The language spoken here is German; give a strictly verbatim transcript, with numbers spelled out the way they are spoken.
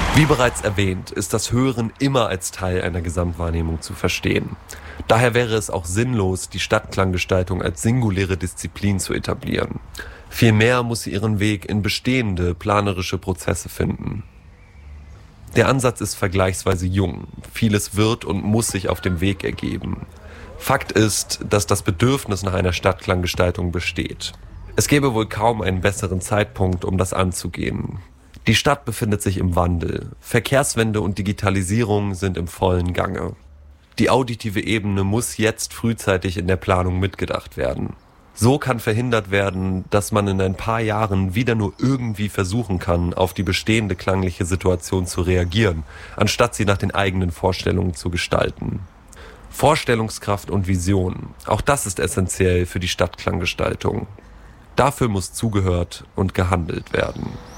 Wie bereits erwähnt, ist das Hören immer als Teil einer Gesamtwahrnehmung zu verstehen. Daher wäre es auch sinnlos, die Stadtklanggestaltung als singuläre Disziplin zu etablieren. Vielmehr muss sie ihren Weg in bestehende planerische Prozesse finden. Der Ansatz ist vergleichsweise jung. Vieles wird und muss sich auf dem Weg ergeben. Fakt ist, dass das Bedürfnis nach einer Stadtklanggestaltung besteht. Es gäbe wohl kaum einen besseren Zeitpunkt, um das anzugehen. Die Stadt befindet sich im Wandel. Verkehrswende und Digitalisierung sind im vollen Gange. Die auditive Ebene muss jetzt frühzeitig in der Planung mitgedacht werden. So kann verhindert werden, dass man in ein paar Jahren wieder nur irgendwie versuchen kann, auf die bestehende klangliche Situation zu reagieren, anstatt sie nach den eigenen Vorstellungen zu gestalten. Vorstellungskraft und Vision, auch das ist essentiell für die Stadtklanggestaltung. Dafür muss zugehört und gehandelt werden.